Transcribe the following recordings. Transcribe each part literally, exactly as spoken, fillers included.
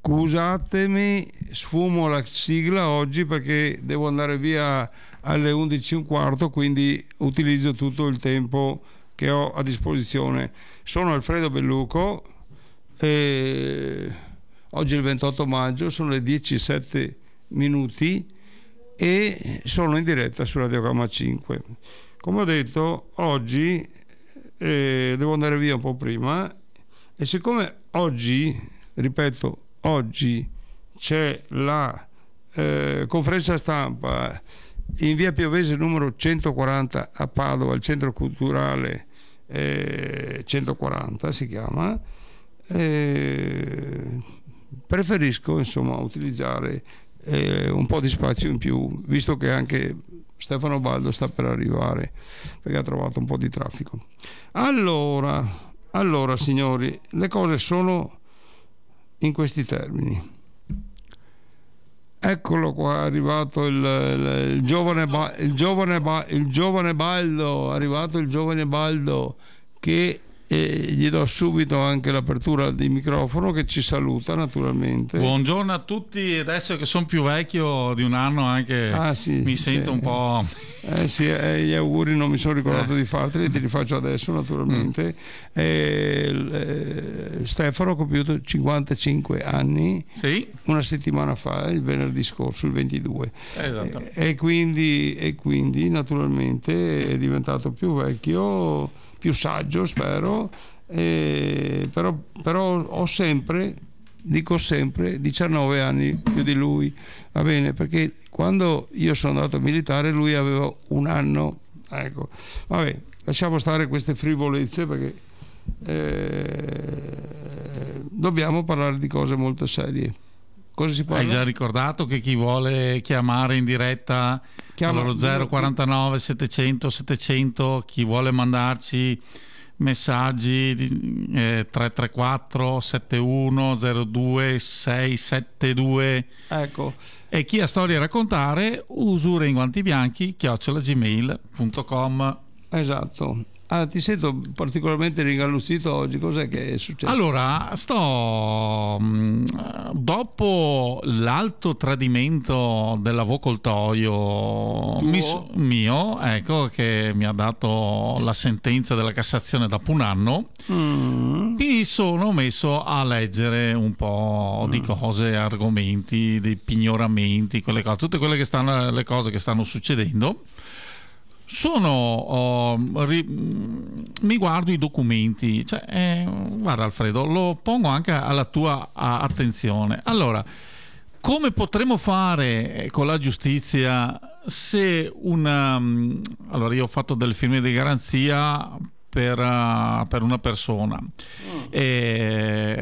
Scusatemi, sfumo la sigla oggi perché devo andare via alle undici e un quarto, quindi utilizzo tutto il tempo che ho a disposizione. Sono Alfredo Belluco e oggi è il ventotto maggio, sono le dieci e sette minuti e sono in diretta su Radiogramma cinque. Come ho detto, oggi eh, devo andare via un po' prima e siccome oggi, ripeto, oggi c'è la eh, conferenza stampa in via Piovese numero centoquaranta a Padova, il centro culturale eh, centoquaranta si chiama, eh, preferisco insomma utilizzare eh, un po' di spazio in più, visto che anche Stefano Baldo sta per arrivare perché ha trovato un po' di traffico. Allora, allora signori, le cose sono in questi termini. Eccolo qua, è arrivato il, il, il, giovane, il, giovane, il giovane Baldo, è arrivato il giovane Baldo che eh, gli do subito anche l'apertura di microfono, che ci saluta naturalmente. Buongiorno a tutti, adesso che sono più vecchio di un anno anche ah, sì, mi sento sì. un po'... Eh sì, eh, gli auguri non mi sono ricordato eh. di farteli, te li faccio adesso naturalmente. Mm. Eh, eh, Stefano ha compiuto cinquantacinque anni sì. una settimana fa, il venerdì scorso, il ventidue. Esatto. Eh, e, quindi, e quindi naturalmente è diventato più vecchio, più saggio spero, eh, però, però ho sempre... dico sempre diciannove anni più di lui, va bene, perché quando io sono andato militare lui aveva un anno, ecco, vabbè, lasciamo stare queste frivolezze perché eh, dobbiamo parlare di cose molto serie. Cosa si parla? Hai già ricordato che chi vuole chiamare in diretta Chiama, allo zero quarantanove settecento settecento, chi vuole mandarci messaggi eh, tre tre quattro sette uno zero due sei sette due, ecco, e chi ha storie a raccontare usura in guanti bianchi chiocciola gmail punto com. Esatto. Ah, ti sento particolarmente ringalluzzito oggi, cos'è che è successo? Allora, sto dopo l'alto tradimento dell'avvocoltoio mis- mio, ecco, che mi ha dato la sentenza della Cassazione dopo un anno, mm. mi sono messo a leggere un po' mm. di cose, argomenti, dei pignoramenti, quelle cose, tutte quelle che stanno, le cose che stanno succedendo. Sono oh, ri, mi guardo i documenti, cioè, eh, guarda Alfredo, lo pongo anche alla tua a, attenzione. Allora, come potremmo fare con la giustizia se una allora io ho fatto delle firme di garanzia per, uh, per una persona mm. e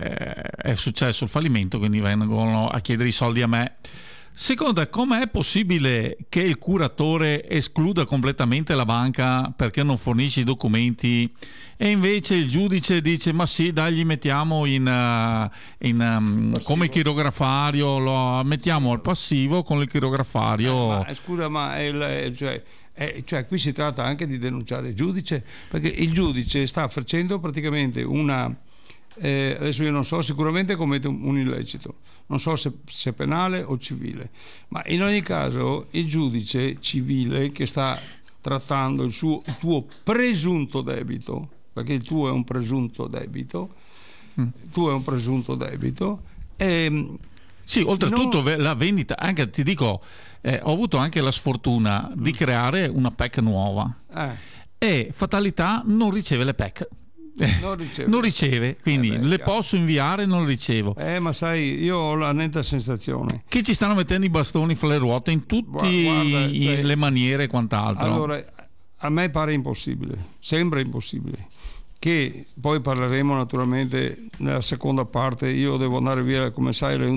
è successo il fallimento, quindi vengono a chiedere i soldi a me. Secondo te, com'è possibile che il curatore escluda completamente la banca perché non fornisce i documenti e invece il giudice dice ma sì, dai, gli mettiamo in, uh, in um, come chirografario, lo mettiamo al passivo con il chirografario. Eh, ma, scusa, ma è il, cioè, è, cioè qui si tratta anche di denunciare il giudice, perché il giudice sta facendo praticamente una... Eh, adesso io non so, sicuramente commette un, un illecito, non so se, se penale o civile, ma in ogni caso il giudice civile che sta trattando il suo il tuo presunto debito, perché il tuo è un presunto debito, mm. tu è un presunto debito, e, sì, oltretutto non... la vendita, anche ti dico, eh, ho avuto anche la sfortuna mm. di creare una P E C nuova eh. e fatalità non riceve le P E C. Non riceve, non riceve quindi eh beh, le chiaro. Posso inviare, non le ricevo. Eh, ma sai, io ho la netta sensazione che ci stanno mettendo i bastoni fra le ruote in tutte cioè, le maniere e quant'altro. Allora, a me pare impossibile, sembra impossibile, che poi parleremo naturalmente nella seconda parte. Io devo andare via, come sai, alle